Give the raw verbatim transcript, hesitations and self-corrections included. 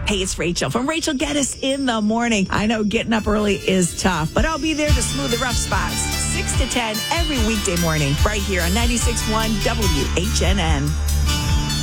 Hey, it's Rachel from Rachel Geddes in the Morning. I know getting up early is tough, but I'll be there to smooth the rough spots. six to ten every weekday morning, right here on ninety-six point one W H N N.